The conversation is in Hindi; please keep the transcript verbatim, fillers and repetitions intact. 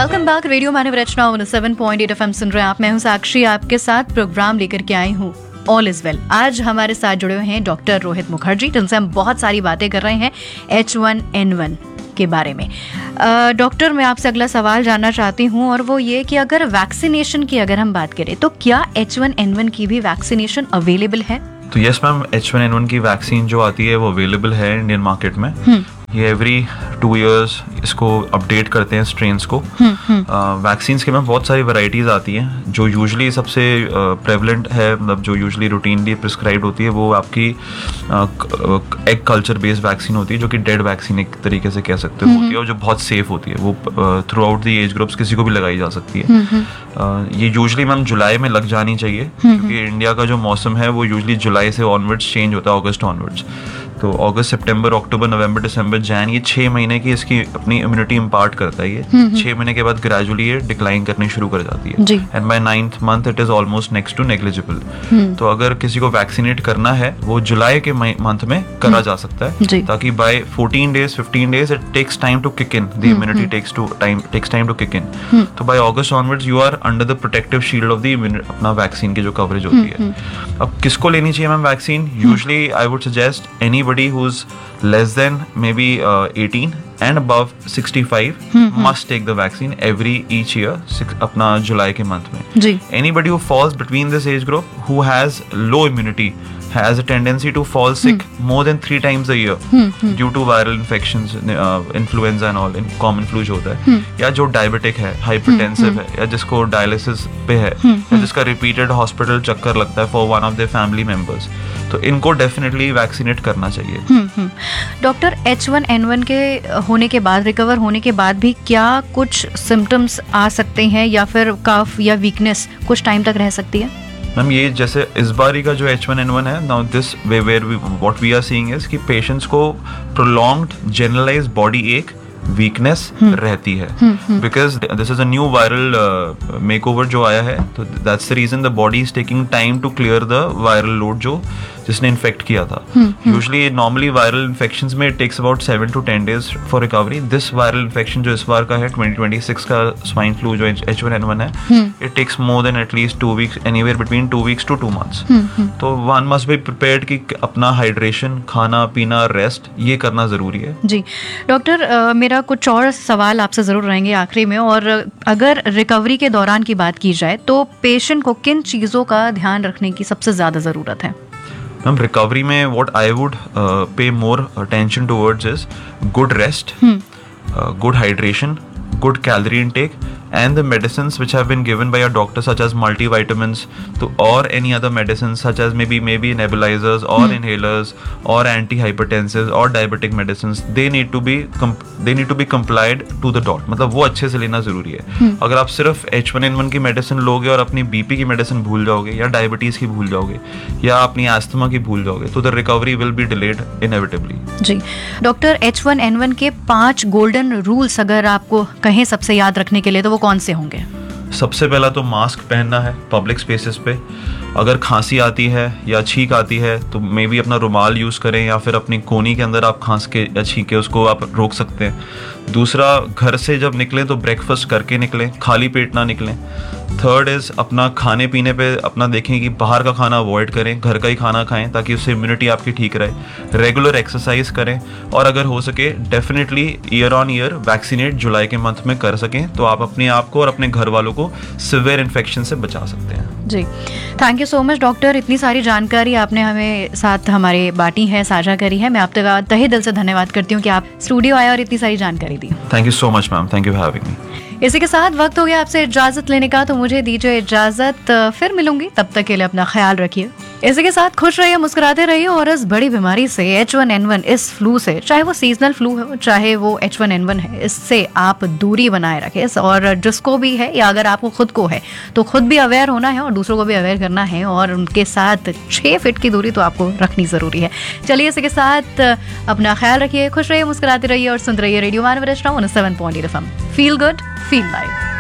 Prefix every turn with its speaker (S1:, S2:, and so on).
S1: Welcome back. रेडियो मानव रचना one seven point eight FM सुन रहे हैं आप। मैं हूं साक्षी, आपके साथ प्रोग्राम लेकर के आई हूं ऑल इज वेल। आज हमारे साथ जुड़े हुए हैं डॉक्टर रोहित मुखर्जी, जिनसे हम बहुत सारी बातें कर रहे हैं एच वन एन वन के बारे में। डॉक्टर, मैं आपसे अगला सवाल जानना चाहती हूं और वो ये कि अगर वैक्सीनेशन की अगर हम बात करें तो क्या एच वन एन वन की भी वैक्सीनेशन अवेलेबल है?
S2: तो yes ma'am, H one N one की वैक्सीन जो आती है वो अवेलेबल है इंडियन मार्केट में। ये एवरी टू इयर्स इसको अपडेट करते हैं स्ट्रेन्स को। वैक्सीन्स के में बहुत सारी वैरायटीज आती हैं। जो यूजुअली सबसे प्रेवलेंट है, मतलब जो यूजुअली रूटीनली प्रिस्क्राइब्ड होती है, वो आपकी एग कल्चर बेस्ड वैक्सीन होती है, जो कि डेड वैक्सीन एक तरीके से कह सकते हो होती है, और जो बहुत सेफ होती है। वो through out the age groups किसी को भी लगाई जा सकती है। uh, ये यूजुअली मैम जुलाई में लग जानी चाहिए, क्योंकि इंडिया का जो मौसम है वो यूजुअली जुलाई से ऑनवर्ड्स चेंज होता है, अगस्त ऑनवर्ड्स। तो अगस्त, सितंबर, अक्टूबर, नवंबर, दिसंबर, जैन, ये छह महीने की इसकी अपनी इम्यूनिटी इम्पार्ट करता है। ये छह महीने के बाद ग्रेजुअली ये डिक्लाइन करनी शुरू कर जाती है, and by ninth month it is almost next to negligible. तो अगर किसी को वैक्सीनेट करना है वो जुलाई के मंथ में करा जा सकता है, ताकि by fourteen days fifteen days it takes time to kick in, the immunity takes to time takes time to kick in. तो bye August onwards you are under the protective shield of the अपना वैक्सीन की जो कवरेज होती है। अब किसको लेनी चाहिए ma'am vaccine? Usually I would suggest anybody who is less than maybe uh, eighteen and above sixty-five hmm. must take the vaccine every each year six, अपना जुलाई के मंथ में। जी। Anybody who falls between this age group who has low immunity has a tendency to fall sick hmm. more than three times a year hmm. due to viral infections, uh, influenza and all, in common flu जो होता है, hmm. या जो डायबिटिक है, हाइपरटेंसिव hmm. है, या जिसको डायलिसिस पे है, hmm. या जिसका रिपीटेड हॉस्पिटल चक्कर लगता है for one of their family members, तो इनको डेफिनेटली वैक्सीनेट करना चाहिए।
S1: Doctor, H one N one के होने के बाद, रिकवर होने के बाद भी क्या कुछ सिम्टम्स आ सकते हैं, या फिर कफ या वीकनेस कुछ टाइम तक रह सकती है?
S2: मैम, ये जैसे इस बारी का जो एच वन एन वन है, now this way where what we are seeing is कि पेशेंट्स को प्रोलॉन्ग्ड जनरलाइज्ड बॉडी एक वीकनेस रहती है, because this is a new viral makeover जो आया है। तो that's the reason the body is taking time to clear the viral load जो जिसने इन्फेक्ट किया था। यूजुअली नॉर्मली वायरल इन्फेक्शंस में it takes about seven to ten days for recovery. This viral infection जो इस बार का है ट्वेंटी ट्वेंटी सिक्स का स्वाइन फ्लू जो एच वन एन वन है, it takes more than at least two weeks, anywhere between two weeks to two months. तो वन मस्ट बी प्रिपेयर्ड कि अपना हाइड्रेशन, खाना पीना, रेस्ट, ये करना जरूरी है।
S1: जी डॉक्टर, uh, मेरा कुछ और सवाल आपसे जरूर रहेंगे आखिरी में। और अगर रिकवरी के दौरान की बात की जाए तो पेशेंट को किन चीज़ों का ध्यान रखने की सबसे ज़्यादा ज़रूरत है?
S2: मैम, रिकवरी में व्हाट आई वुड पे more attention towards is good rest, good hydration, good calorie intake, and the medicines which have been given by a doctor, such as multivitamins, to or any other medicines such as maybe maybe nebulizers or hmm. inhalers or antihypertensives or diabetic medicines, they need to be they need to be complied to the dot. मतलब वो अच्छे से लेना जरूरी है। hmm. अगर आप सिर्फ एच वन एन वन की मेडिसिन लोगे और अपनी बीपी की मेडिसिन भूल जाओगे, या डायबिटीज की भूल जाओगे, या अपनी एस्थमा की भूल जाओगे, तो the recovery will be delayed inevitably.
S1: Ji doctor, H one N one के पांच गोल्डन रूल्स अगर आपको कहें सबसे याद रखने के लिए, तो वो कौन से होंगे?
S2: सबसे पहला तो मास्क पहनना है पब्लिक स्पेसेस पे। अगर खांसी आती है या छींक आती है तो मे बी अपना रुमाल यूज़ करें, या फिर अपनी कोनी के अंदर आप खांस के या छींके उसको आप रोक सकते हैं। दूसरा, घर से जब निकलें तो ब्रेकफास्ट करके निकलें, खाली पेट ना निकलें। थर्ड इज़ अपना खाने पीने पे अपना देखें कि बाहर का खाना अवॉइड करें, घर का ही खाना खाएं, ताकि उससे इम्यूनिटी आपकी ठीक रहे। रेगुलर एक्सरसाइज करें, और अगर हो सके definitely year on year vaccinate जुलाई के मंथ में कर सकें, तो आप अपने आप को और अपने घर वालों को सिवियर इन्फेक्शन से बचा सकते हैं।
S1: जी thank you so much doctor, इतनी सारी जानकारी आपने हमें साथ हमारे बांटी है, साझा करी है। मैं आपका तहे दिल से धन्यवाद करती हूँ कि आप स्टूडियो आए और इतनी सारी जानकारी दी।
S2: Thank you so much ma'am, thank you for having me.
S1: इसी के साथ वक्त हो गया आपसे इजाजत लेने का, तो मुझे दीजिए इजाजत, फिर मिलूंगी, तब तक के लिए अपना ख्याल रखिए। इसी के साथ खुश रहिए, मुस्कुराते रहिए, और इस बड़ी बीमारी से, एच वन एन वन, इस फ्लू से, चाहे वो सीजनल फ्लू है चाहे वो एच वन एन वन है, इससे आप दूरी बनाए रखें। और जिसको भी है, या अगर आपको खुद को है, तो खुद भी अवेयर होना है और दूसरों को भी अवेयर करना है, और उनके साथ छः फीट की दूरी तो आपको रखनी जरूरी है। चलिए इसी के साथ अपना ख्याल रखिए, खुश रहिए, मुस्कुराते रहिए, और सुनते रहिए रेडियो मानव रचना one seven point eight F M. Feel good, feel live.